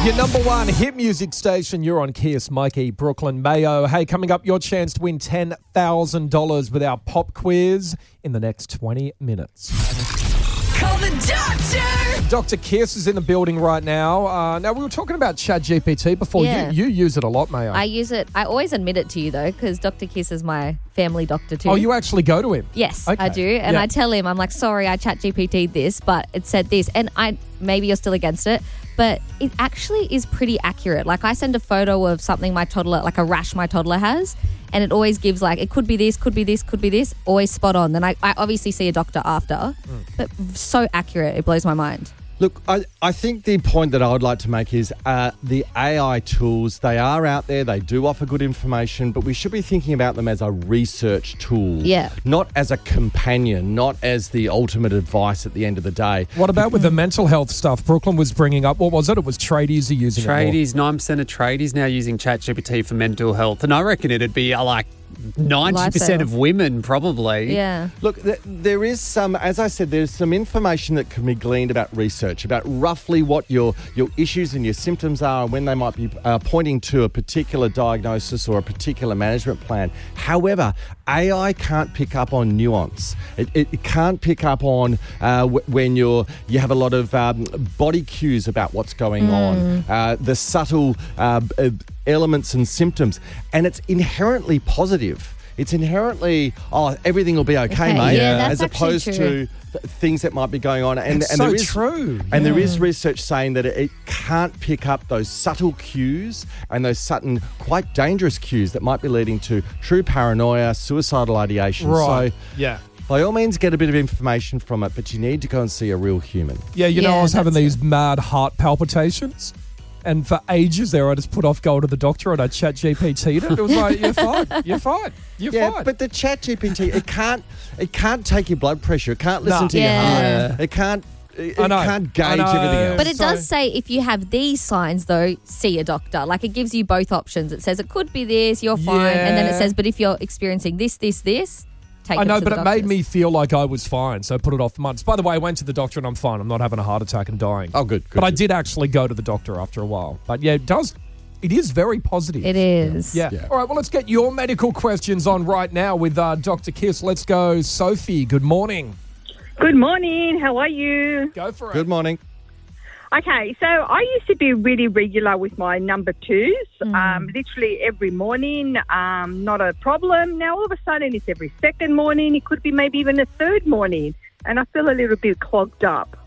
Your number one hit music station. You're on Kiss, Mikey, Brooklyn, Mayo. Hey, coming up, your chance to win $10,000 with our pop quiz in the next 20 minutes. Call the doctor! Dr. Kiss is in the building right now. Now, we were talking about ChatGPT before. Yeah. You use it a lot, Mayo. I use it. I always admit it to you, though, because Dr. Kiss is my family doctor, too. Oh, you actually go to him? Yes, Okay. I do. And Yeah. I tell him, I'm like, sorry, I ChatGPT'd this, but it said this. And maybe you're still against it, but it actually is pretty accurate. Like, I send a photo of something my toddler, like a rash my toddler has, and it always gives like, it could be this, could be this, could be this, always spot on. Then I obviously see a doctor after, but so accurate, it blows my mind. Look, I think the point that I would like to make is the AI tools, they are out there, they do offer good information, but we should be thinking about them as a research tool. Yeah. Not as a companion, not as the ultimate advice at the end of the day. What about with the mental health stuff? Brooklyn was bringing up, what was it? It was tradies are using it more. Tradies, 9% of tradies now using ChatGPT for mental health. And I reckon it'd be like 90% Lifesaver. of women probably. Yeah. Look, there is some, as I said, there's some information that can be gleaned about research, about roughly what your issues and your symptoms are and when they might be pointing to a particular diagnosis or a particular management plan. However, AI can't pick up on nuance. It can't pick up on when you have a lot of body cues about what's going on, the subtle elements and symptoms, and it's inherently positive. It's inherently, everything will be okay, mate, Yeah, that's as actually opposed true. to things that might be going on. And It's and so there is true. And there is research saying that it can't pick up those subtle cues and those sudden, quite dangerous cues that might be leading to true paranoia, suicidal ideation. Right. So, Yeah. by all means, get a bit of information from it, but you need to go and see a real human. Yeah, you know, Yeah, I was having that's these mad heart palpitations. And for ages there, I just put off going to the doctor and I ChatGPT'd it. It was like, you're fine. You're fine. You're fine. But the ChatGPT, it can't take your blood pressure. It can't listen No. to your Yeah. heart. It can't. It I know. can't gauge I know. everything else. But it So- does say if you have these signs, though, see a doctor. Like, it gives you both options. It says it could be this, you're fine. And then it Yeah. says, but if you're experiencing this, take I them know, to but the it made doctors. me feel like I was fine, so I put it off for months. By the way, I went to the doctor and I'm fine. I'm not having a heart attack and dying. Oh, good. But I did actually go to the doctor after a while. But yeah, it is very positive. It is. Yeah. All right, well, let's get your medical questions on right now with Dr. Kiss. Let's go. Sophie, good morning. Good morning. How are you? Go for it. Good morning. Okay, so I used to be really regular with my number twos, literally every morning, not a problem. Now all of a sudden it's every second morning. It could be maybe even a third morning, and I feel a little bit clogged up.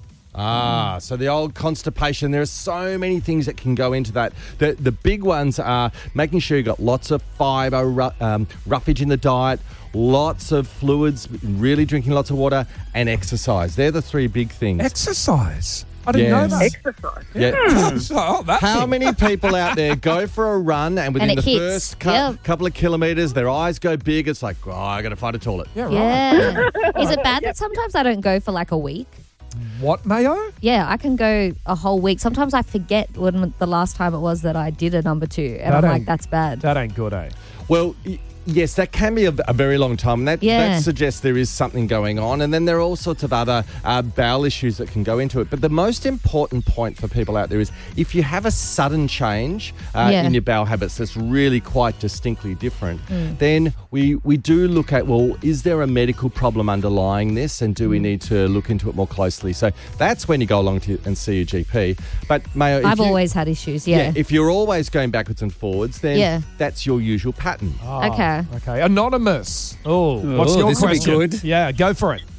So the old constipation, there are so many things that can go into that. The big ones are making sure you've got lots of fibre, roughage in the diet, lots of fluids, really drinking lots of water, and exercise. They're the three big things. Exercise. I didn't know that. Exercise. Yeah. Oh, that's How it. many people out there go for a run and within And it the hits. first Yep. couple of kilometres, their eyes go big? It's like, I got to find a toilet. Yeah, right. Yeah. Is it bad that sometimes I don't go for like a week? What, Mayo? Yeah, I can go a whole week. Sometimes I forget when the last time it was that I did a number two, and That I'm like, ain't- that's bad. That ain't good, eh? Well, yes, that can be a very long time. And Yeah. that suggests there is something going on. And then there are all sorts of other bowel issues that can go into it. But the most important point for people out there is if you have a sudden change Yeah. in your bowel habits that's really quite distinctly different, then we do look at, well, is there a medical problem underlying this? And do we need to look into it more closely? So that's when you go along and see your GP. But Mayo, if I've you- always had issues, yeah. if you're always going backwards and forwards, then Yeah. that's your usual pattern. Okay. Okay. Anonymous. Oh, what's your this will be question? good. Yeah, go for it.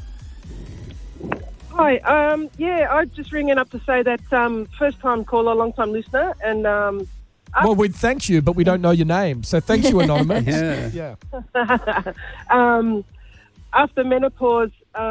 Hi, I'm just ringing up to say that first time caller, long time listener, and Well, we'd thank you, but we don't know your name. So thank you, Anonymous. Yeah. after menopause,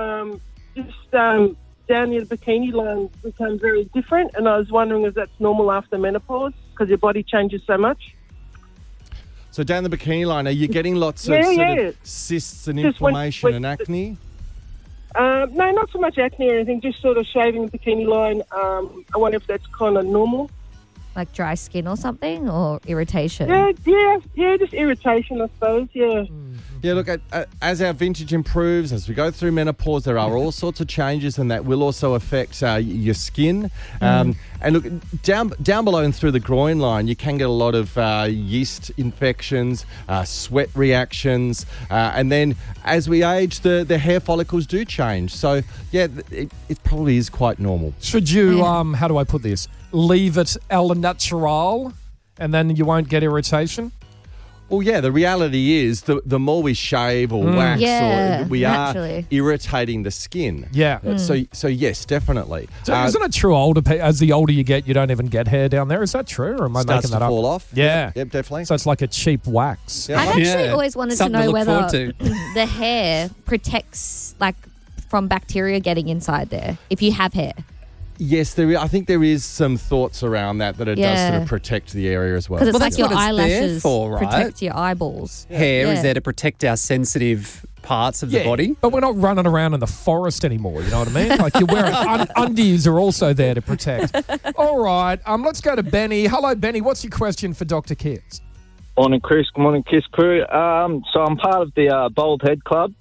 down near the bikini line became very different, and I was wondering if that's normal after menopause because your body changes so much. So down the bikini line, are you getting lots of Yeah, sort yeah. of cysts and Just when- inflammation when- and acne? No, not so much acne or anything, just sort of shaving the bikini line. I wonder if that's kind of normal. Like dry skin or something, or irritation? Yeah, just irritation, I suppose, yeah. Yeah, look, as our vintage improves, as we go through menopause, there are all sorts of changes, and that will also affect your skin. And look, down below and through the groin line, you can get a lot of yeast infections, sweat reactions, and then as we age, the hair follicles do change. So, yeah, it probably is quite normal. Should you, how do I put this, leave it al natural and then you won't get irritation? Well, yeah, the reality is the more we shave or wax, or we naturally are irritating the skin. Yeah. So yes, definitely. So isn't it true as the older you get, you don't even get hair down there? Is that true, or am I Starts making that to up? fall off. Yeah. Yep, definitely. So it's like a cheap wax. Yeah. I've actually Yeah. always wanted to Something to know look whether forward to. the hair protects from bacteria getting inside there if you have hair. Yes, I think there is some thoughts around that it does sort of protect the area as well. Because it's Well, like that's your what it's there eyelashes for, right? protect your eyeballs. Hair Yeah. is there to protect our sensitive parts of the body. But we're not running around in the forest anymore, you know what I mean? Like you're wearing undies are also there to protect. All right, let's go to Benny. Hello, Benny. What's your question for Dr. Kiss? Morning, Chris. Good morning, Kiss crew. So I'm part of the Bald Head Club.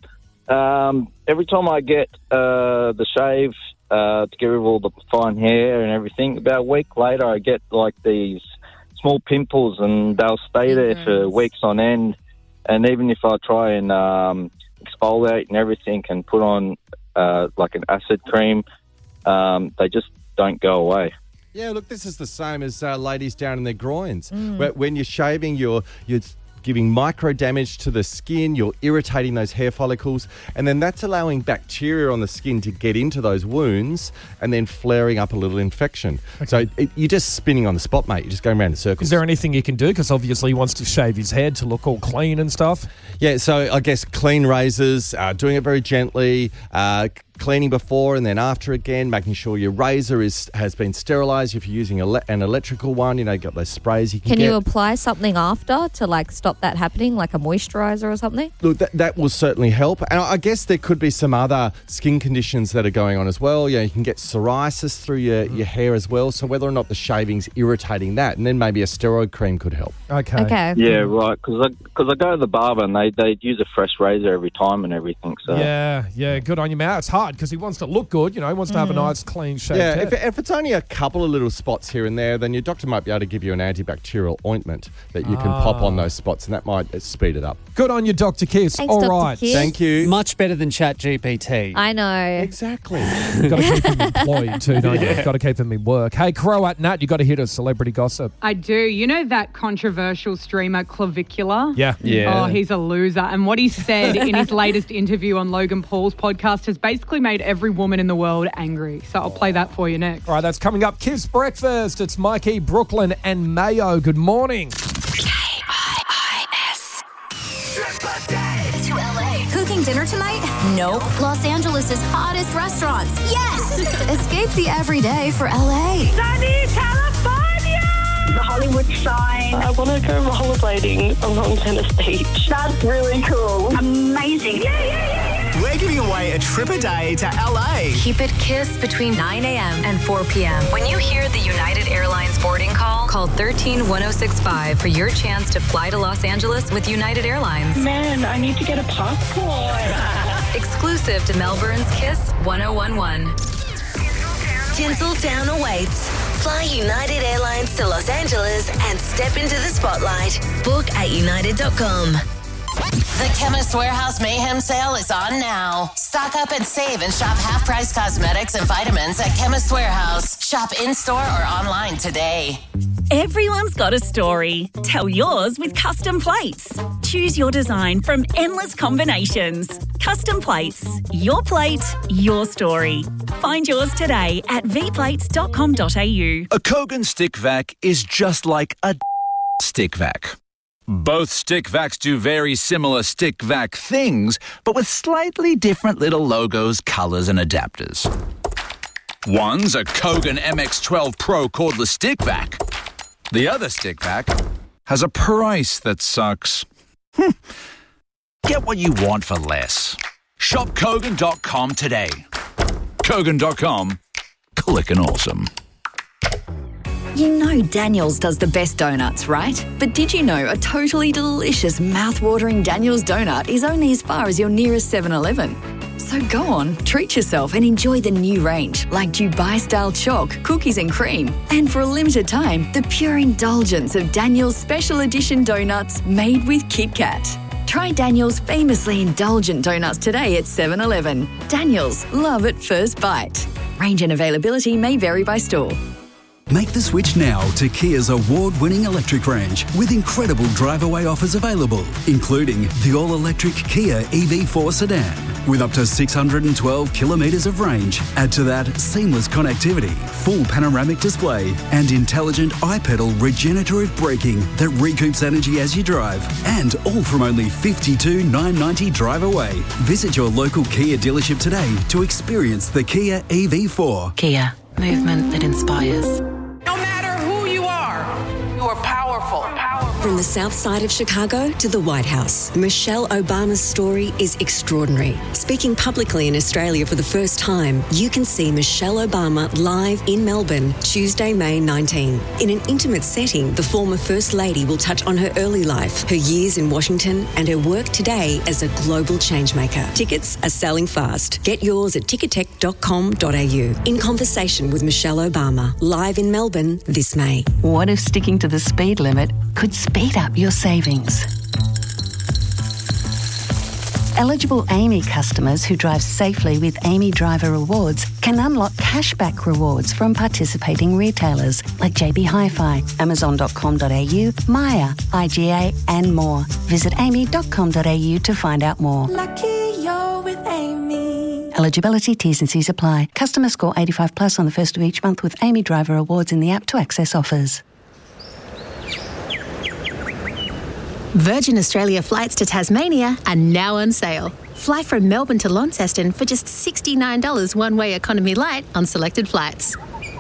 Every time I get the shave to get rid of all the fine hair and everything, about a week later I get like these small pimples and they'll stay there for weeks on end. And even if I try and exfoliate and everything and put on like an acid cream, they just don't go away. Yeah, look, this is the same as ladies down in their groins. When you're shaving, you're giving micro damage to the skin, you're irritating those hair follicles, and then that's allowing bacteria on the skin to get into those wounds and then flaring up a little infection. So you're just spinning on the spot, mate. You're just going around in circles. Is there anything you can do? Because obviously he wants to shave his head to look all clean and stuff. Yeah, so I guess clean razors, doing it very gently, cleaning before and then after again, making sure your razor has been sterilised. If you're using an electrical one, you've got those sprays you can get. Can you apply something after to stop that happening, like a moisturiser or something? Look, that will certainly help. And I guess there could be some other skin conditions that are going on as well. You can get psoriasis through your hair as well. So whether or not the shaving's irritating that, and then maybe a steroid cream could help. Okay. Yeah, right. Because I go to the barber and they use a fresh razor every time and everything. So Yeah, good on you, man. It's hard because he wants to look good, he wants to have a nice, clean shaved head. If it's only a couple of little spots here and there, then your doctor might be able to give you an antibacterial ointment that you can pop on those spots, and that might speed it up. Good on you, Dr. Kiss. Thanks, All Dr. right. Kiss. Thank you. Much better than ChatGPT. I know. Exactly. You've got to keep him employed too, don't you? You've got to keep him in work. Hey, Croat Nat, you got to hit a celebrity gossip. I do. You know that controversial streamer Clavicular? Yeah. Yeah. Oh, he's a loser. And what he said in his latest interview on Logan Paul's podcast has basically made every woman in the world angry. So I'll play that for you next. All right, that's coming up. Kiss Breakfast. It's Mikey, Brooklyn, and Mayo. Good morning. KIIS. To LA. Cooking dinner tonight? Nope. Los Angeles' hottest restaurants? Yes! Escape the everyday for LA. Sunny California! The Hollywood sign. I want to go rollerblading along Venice Beach. That's really cool. Amazing. We're giving away a trip a day to LA. Keep it Kiss between 9 a.m. and 4 p.m. When you hear the United Airlines boarding call, Call 13-1065 for your chance to fly to Los Angeles with United Airlines. Man, I need to get a passport. Exclusive to Melbourne's Kiss 1011. Tinseltown awaits. Fly United Airlines to Los Angeles and step into the spotlight. Book at united.com. The Chemist Warehouse Mayhem Sale is on now. Stock up and save and shop half-price cosmetics and vitamins at Chemist Warehouse. Shop in-store or online today. Everyone's got a story. Tell yours with Custom Plates. Choose your design from endless combinations. Custom Plates. Your plate, your story. Find yours today at vplates.com.au. A Kogan stick vac is just like a stick vac. Both stick vacs do very similar stick vac things, but with slightly different little logos, colors, and adapters. One's a Kogan MX12 Pro cordless stick vac. The other stick vac has a price that sucks. Get what you want for less. Shop Kogan.com today. Kogan.com. Clickin' awesome. You know Daniel's does the best donuts, right? But did you know a totally delicious, mouth-watering Daniel's donut is only as far as your nearest 7-Eleven? So go on, treat yourself and enjoy the new range like Dubai-style chalk, cookies and cream. And for a limited time, the pure indulgence of Daniel's special edition donuts made with Kit Kat. Try Daniel's famously indulgent donuts today at 7-Eleven. Daniel's, love at first bite. Range and availability may vary by store. Make the switch now to Kia's award-winning electric range with incredible drive-away offers available, including the all-electric Kia EV4 sedan with up to 612 kilometres of range. Add to that seamless connectivity, full panoramic display and intelligent iPedal regenerative braking that recoups energy as you drive. And all from only $52,990 drive away. Visit your local Kia dealership today to experience the Kia EV4. Kia, movement that inspires. No matter who you are powerful. From the south side of Chicago to the White House, Michelle Obama's story is extraordinary. Speaking publicly in Australia for the first time, you can see Michelle Obama live in Melbourne, Tuesday, May 19. In an intimate setting, the former First Lady will touch on her early life, her years in Washington, and her work today as a global changemaker. Tickets are selling fast. Get yours at ticketek.com.au. In conversation with Michelle Obama, live in Melbourne this May. What if sticking to the speed limit could speed up your savings? Eligible Amy customers who drive safely with Amy Driver Rewards can unlock cashback rewards from participating retailers like JB Hi-Fi, Amazon.com.au, Maya, IGA and more. Visit amy.com.au to find out more. Lucky you're with Amy. Eligibility, T's and C's apply. Customer score 85 plus on the first of each month with Amy Driver Rewards in the app to access offers. Virgin Australia flights to Tasmania are now on sale. Fly from Melbourne to Launceston for just $69 one-way economy light on selected flights.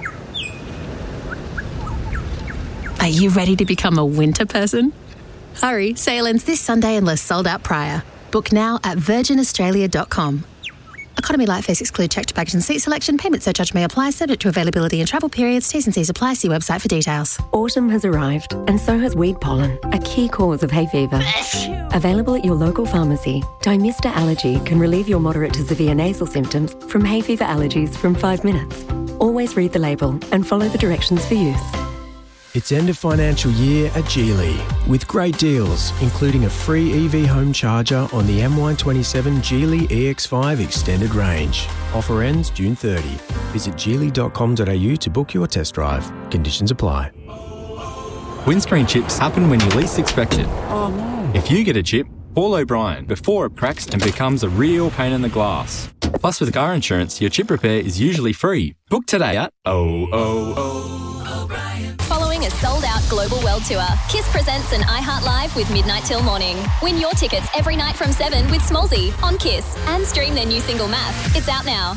Are you ready to become a winter person? Hurry, sale ends this Sunday unless sold out prior. Book now at virginaustralia.com. Economy light fares exclude checked baggage and seat selection. Payment surcharge may apply, subject to availability and travel periods. T's and C's apply. See website for details. Autumn has arrived, and so has weed pollen, a key cause of hay fever. Available at your local pharmacy, Dymista Allergy can relieve your moderate to severe nasal symptoms from hay fever allergies from 5 minutes. Always read the label and follow the directions for use. It's end of financial year at Geely with great deals, including a free EV home charger on the MY27 Geely EX5 extended range. Offer ends June 30. Visit geely.com.au to book your test drive. Conditions apply. Windscreen chips happen when you least expect it. Oh no. If you get a chip, call O'Brien before it cracks and becomes a real pain in the glass. Plus, with car insurance, your chip repair is usually free. Book today at Following a sold-out global world tour, Kiss presents an iHeart Live with Midnight Till Morning. Win your tickets every night from 7 with Smallzy on Kiss and stream their new single Math. It's out now.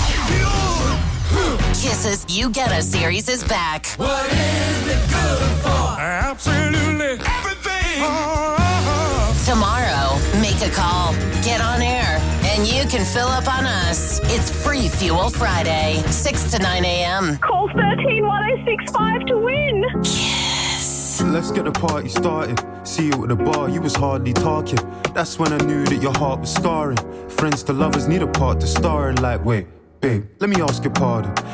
Kiss's You Get Us series is back. What is it good for? Absolutely everything. Tomorrow, make a call, get on air, and you can fill up on us. It's Free Fuel Friday, 6 to 9 a.m. Call 131065 to win. Yes. Let's get the party started. See you at the bar, you was hardly talking. That's when I knew that your heart was scarring. Friends to lovers need a part to star in. Like, wait, babe, let me ask your pardon.